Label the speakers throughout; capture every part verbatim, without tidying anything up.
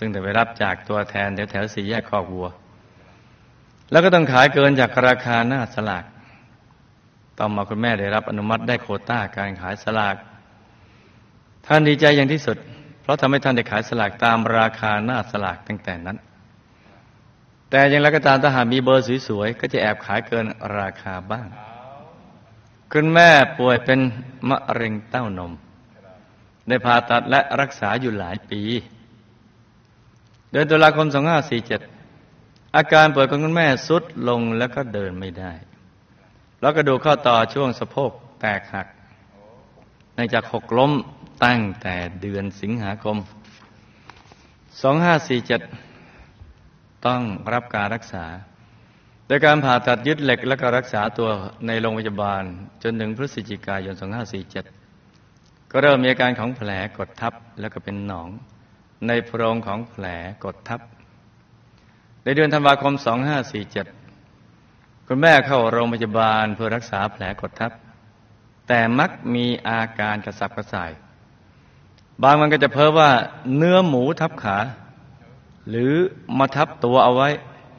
Speaker 1: ซึ่งได้ไปรับจากตัวแทนแถวแถวสี่แยกคอกวัวแล้วก็ต้องขายเกินจากราคาหน้าสลากต่อมาคุณแม่ได้รับอนุมัติได้โควต้าการขายสลากท่านดีใจอย่างที่สุดเพราะทำให้ท่านได้ขายสลากตามราคาหน้าสลากตั้งแต่นั้นแต่อย่างไรก็ตามถ้าหากมีเบอร์สวยๆก็จะแอบขายเกินราคาบ้างคุณแม่ป่วยเป็นมะเร็งเต้านมได้ผ่าตัดและรักษาอยู่หลายปีเดือนตุลาคมสองพันห้าร้อยสี่สิบเจ็ดอาการป่วยของคุณแม่ทรุดลงแล้วก็เดินไม่ได้แล้วกระดูกข้อต่อช่วงสะโพกแตกหักเนื่องจากหกล้มตั้งแต่เดือนสิงหาคมสองพันห้าร้อยสี่สิบเจ็ดต้องรับการรักษาโดยการผ่าตัดยึดเหล็กและก็รักษาตัวในโรงพยาบาลจนถึงพฤศจิกายนสองพันห้าร้อยสี่สิบเจ็ดก็เริ่มมีอาการของแผลกดทับแล้วก็เป็นหนองในโพรงของแผลกดทับในเดือนธันวาคมสองพันห้าร้อยสี่สิบเจ็ดคุณแม่เข้าโรงพยาบาลเพื่อรักษาแผลกดทับแต่มักมีอาการกระสับกระส่ายบางวันก็จะเพ้อว่าเนื้อหมูทับขาหรือมาทับตัวเอาไว้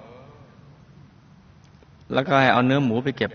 Speaker 1: แล้วก็ให้เอาเนื้อหมูไปเก็บ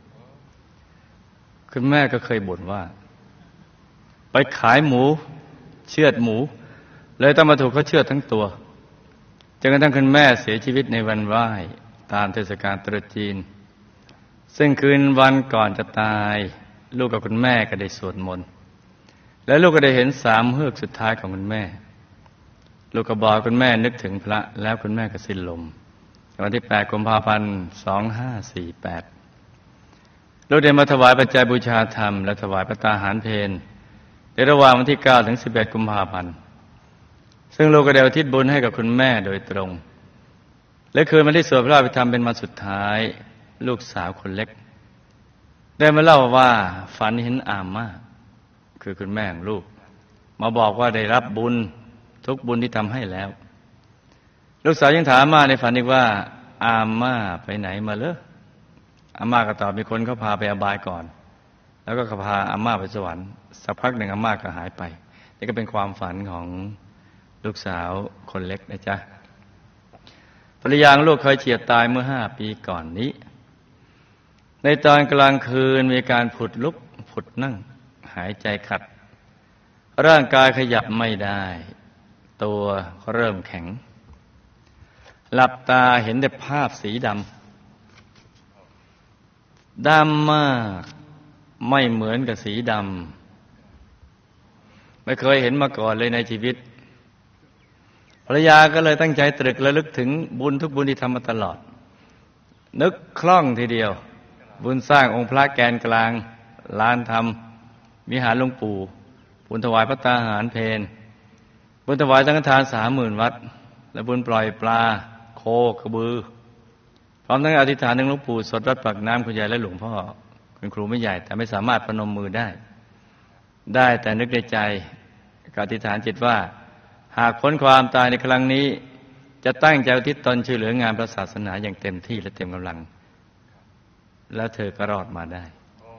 Speaker 1: คุณแม่ก็เคยบ่นว่าไปขายหมูเชือดหมูเลยต้องมาถูกเขาเชือดทั้งตัวจนกระทั่งคุณแม่เสียชีวิตในวันไหว้ตามเทศกาลตรุษจีนซึ่งคืนวันก่อนจะตายลูกกับคุณแม่ก็ได้สวดมนต์และลูกก็ได้เห็นสามเฮือกสุดท้ายของคุณแม่ลูกก็บอกคุณแม่นึกถึงพระแล้วคุณแม่ก็สิ้นลมวันที่แปดกุมภาพันธ์สองพันห้าร้อยสี่สิบแปดลูกได้มาถวายปัจจัยบูชาธรรมและถวายพระตาหารเพลในระหว่างวันที่เก้าถึงสิบเอ็ดกุมภาพันธ์ซึ่งลูกก็ได้อุทิศบุญให้กับคุณแม่โดยตรงและคืนวันที่สวดพระอภิธรรมเป็นวันสุดท้ายลูกสาวคนเล็กได้มาเล่าว่าฝันเห็นอาม่าคือคุณแม่ของลูกมาบอกว่าได้รับบุญทุกบุญที่ทำให้แล้วลูกสาวยังถามอาม่าในฝันอีกว่าอาม่าไปไหนมาเหรออาม่าก็ตอบมีคนเขาพาไปอบายก่อนแล้วก็พาอาม่าไปสวรรค์สักพักหนึ่งอาม่าก็หายไปนี่ก็เป็นความฝันของลูกสาวคนเล็กนะจ๊ะภรรยาของลูกเคยเฉียดตายเมื่อห้าปีก่อนนี้ในตอนกลางคืนมีการผุดลุกผุดนั่งหายใจขัดร่างกายขยับไม่ได้ตัวเริ่มแข็งหลับตาเห็นแต่ภาพสีดำดำมากไม่เหมือนกับสีดำไม่เคยเห็นมาก่อนเลยในชีวิตภรรยาก็เลยตั้งใจตรึกระลึกถึงบุญทุกบุญที่ทำมาตลอดนึกคล่องทีเดียวบุญสร้างองค์พระแกนกลางลานธรรมวิหารหลวงปู่บุญถวายพระตาหารเพลบุญถวายสังฆทานสามหมื่นวัดและบุญปล่อยปลาโคกระบือพร้อมทั้งอธิษฐานถึงหลวงปู่สดวัดปากน้ำคุณยายและหลวงพ่อคุณครูไม่ใหญ่แต่ไม่สามารถพนมมือได้ได้แต่นึกในใจอธิษฐานจิตว่าหากพ้นความตายในครั้งนี้จะตั้งใจอุทิศตนช่วยเหลืองานพระศาสนาอย่างเต็มที่และเต็มกำลังแล้วเธอก็รอดมาได้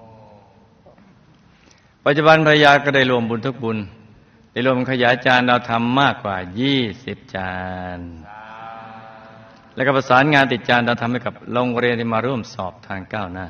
Speaker 1: ปัจจุบันภรรยาก็ได้รวมบุญทุกบุญได้รวมขยายจานเราทำมากกว่ายี่สิบจานแล้วก็ประสานงานติดจานเราทำให้กับโรงเรียนที่มาร่วมสอบทางก้าวหน้า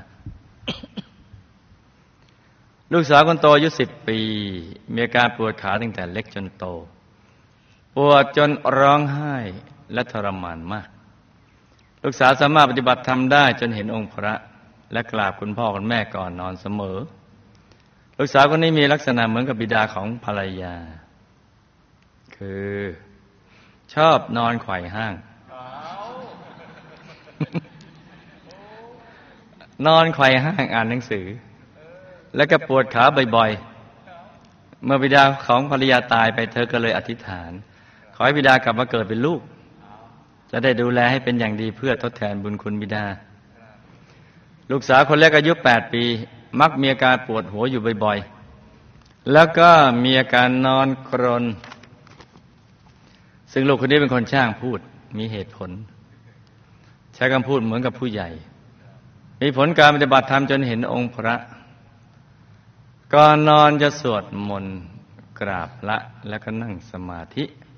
Speaker 1: ลูกสาวคนโตอายุสิบปีมีอาการปวดขาตั้งแต่เล็กจนโตปวดจนร้องไห้และทรมานมากลูกสาวสามารถปฏิบัติธรรมได้จนเห็นองค์พระและกราบคุณพ่อคุณแม่ก่อนนอนเสมอลูกสาวคนนี้มีลักษณะเหมือนกับบิดาของภรรยาคือชอบนอนไขว่ห้างนอนไขว่ห้างอ่านหนังสือแล้วก็ปวดขาบ่อยๆเมื่อบิดาของภรรยาตายไปเธอก็เลยอธิษฐานขอให้บิดากลับมาเกิดเป็นลูกจะได้ดูแลให้เป็นอย่างดีเพื่อทดแทนบุญคุณบิดาลูกสาวคนแรกอายุแปดปีมักมีอาการปวดหัวอยู่บ่อยๆแล้วก็มีอาการนอนกรนซึ่งลูกคนนี้เป็นคนช่างพูดมีเหตุผลใช้คำพูดเหมือนกับผู้ใหญ่มีผลการปฏิบัติธรรมจนเห็นองค์พระก่อนนอนจะสวดมนต์กราบพระแล้วก็นั่งสมาธิ